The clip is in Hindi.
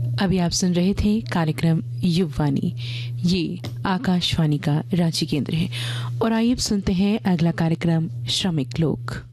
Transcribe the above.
अभी आप सुन रहे थे कार्यक्रम युववाणी। ये आकाशवाणी का रांची केंद्र है। और आइए अब सुनते हैं अगला कार्यक्रम श्रमिक लोक।